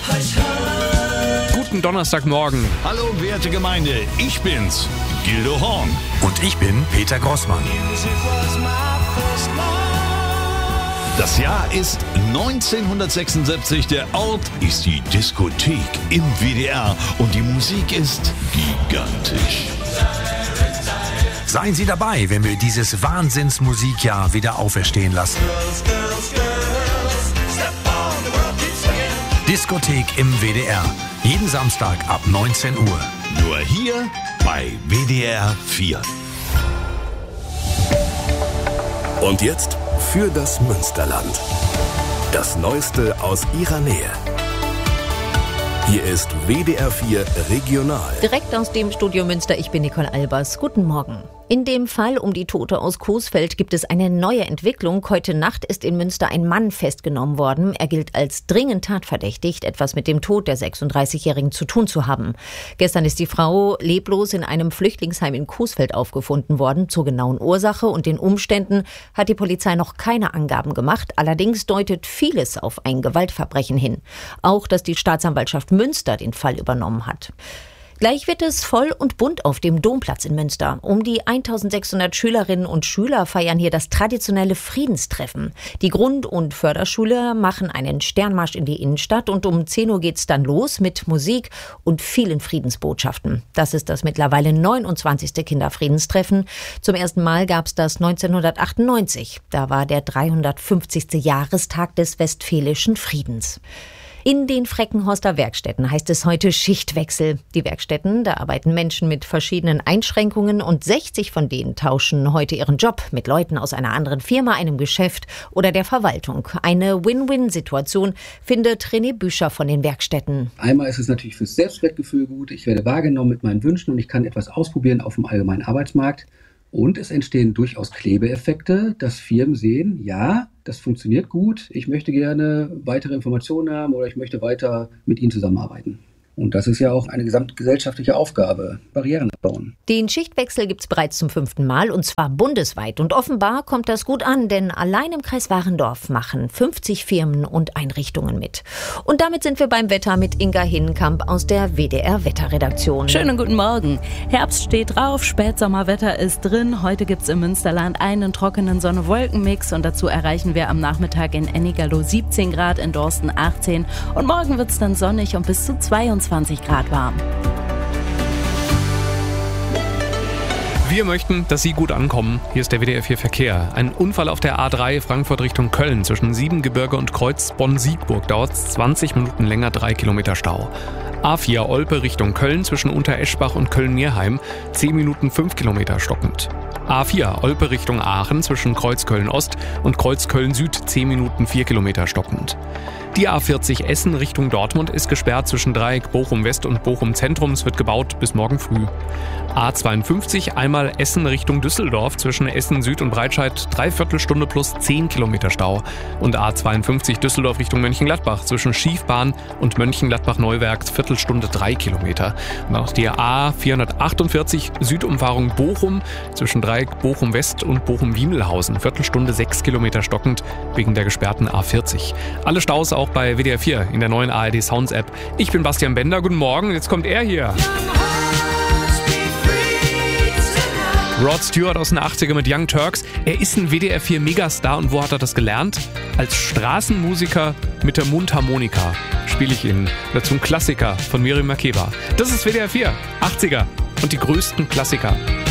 Guten Donnerstagmorgen. Hallo, werte Gemeinde, ich bin's, Gildo Horn. Und ich bin Peter Grossmann. Das Jahr ist 1976, der Ort ist die Diskothek im WDR und die Musik ist gigantisch. Seien Sie dabei, wenn wir dieses Wahnsinnsmusikjahr wieder auferstehen lassen. Diskothek im WDR. Jeden Samstag ab 19 Uhr. Nur hier bei WDR 4. Und jetzt für das Münsterland. Das Neueste aus ihrer Nähe. Hier ist WDR 4 Regional. Direkt aus dem Studio Münster, ich bin Nicole Albers. Guten Morgen. In dem Fall um die Tote aus Coesfeld gibt es eine neue Entwicklung. Heute Nacht ist in Münster ein Mann festgenommen worden. Er gilt als dringend tatverdächtigt, etwas mit dem Tod der 36-Jährigen zu tun zu haben. Gestern ist die Frau leblos in einem Flüchtlingsheim in Coesfeld aufgefunden worden. Zur genauen Ursache und den Umständen hat die Polizei noch keine Angaben gemacht. Allerdings deutet vieles auf ein Gewaltverbrechen hin. Auch, dass die Staatsanwaltschaft Münster den Fall übernommen hat. Gleich wird es voll und bunt auf dem Domplatz in Münster. Um die 1600 Schülerinnen und Schüler feiern hier das traditionelle Friedenstreffen. Die Grund- und Förderschüler machen einen Sternmarsch in die Innenstadt und um 10 Uhr geht's dann los mit Musik und vielen Friedensbotschaften. Das ist das mittlerweile 29. Kinderfriedenstreffen. Zum ersten Mal gab's das 1998. Da war der 350. Jahrestag des Westfälischen Friedens. In den Freckenhorster Werkstätten heißt es heute Schichtwechsel. Die Werkstätten, da arbeiten Menschen mit verschiedenen Einschränkungen und 60 von denen tauschen heute ihren Job mit Leuten aus einer anderen Firma, einem Geschäft oder der Verwaltung. Eine Win-Win-Situation, findet René Büscher von den Werkstätten. Einmal ist es natürlich fürs Selbstwertgefühl gut. Ich werde wahrgenommen mit meinen Wünschen und ich kann etwas ausprobieren auf dem allgemeinen Arbeitsmarkt. Und es entstehen durchaus Klebeeffekte, dass Firmen sehen, ja, das funktioniert gut, ich möchte gerne weitere Informationen haben oder ich möchte weiter mit Ihnen zusammenarbeiten. Und das ist ja auch eine gesamtgesellschaftliche Aufgabe, Barrieren abbauen. Den Schichtwechsel gibt's bereits zum 5. Mal und zwar bundesweit. Und offenbar kommt das gut an, denn allein im Kreis Warendorf machen 50 Firmen und Einrichtungen mit. Und damit sind wir beim Wetter mit Inga Hinnenkamp aus der WDR-Wetterredaktion. Schönen guten Morgen. Herbst steht drauf, Spätsommerwetter ist drin. Heute gibt's im Münsterland einen trockenen Sonne-Wolken-Mix und dazu erreichen wir am Nachmittag in Ennigerloh 17 Grad, in Dorsten 18 und morgen wird's dann sonnig und bis zu 22 Grad warm. Wir möchten, dass Sie gut ankommen. Hier ist der WDR 4 Verkehr. Ein Unfall auf der A3 Frankfurt Richtung Köln zwischen Siebengebirge und Kreuz Bonn-Siegburg dauert 20 Minuten länger, 3 Kilometer Stau. A4 Olpe Richtung Köln zwischen Untereschbach und Köln-Nierheim 10 Minuten 5 Kilometer stockend. A4 Olpe Richtung Aachen zwischen Kreuz Köln-Ost und Kreuz Köln-Süd 10 Minuten 4 Kilometer stockend. Die A40 Essen Richtung Dortmund ist gesperrt zwischen Dreieck Bochum-West und Bochum-Zentrum. Es wird gebaut bis morgen früh. A52 einmal Essen Richtung Düsseldorf zwischen Essen Süd und Breitscheid 3/4 Stunde plus 10 Kilometer Stau. Und A52 Düsseldorf Richtung Mönchengladbach zwischen Schiefbahn und Mönchengladbach-Neuwerk Viertelstunde 3 Kilometer. Und auch die A448 Südumfahrung Bochum zwischen Dreieck Bochum-West und Bochum-Wiemelhausen Viertelstunde 6 Kilometer stockend wegen der gesperrten A40. Alle Staus auch bei WDR 4 in der neuen ARD Sounds App. Ich bin Bastian Bender, guten Morgen, jetzt kommt er hier. Rod Stewart aus den 80ern mit Young Turks. Er ist ein WDR 4 Megastar und wo hat er das gelernt? Als Straßenmusiker mit der Mundharmonika spiele ich Ihnen dazu einen Klassiker von Miriam Makeba. Das ist WDR 4, 80er und die größten Klassiker.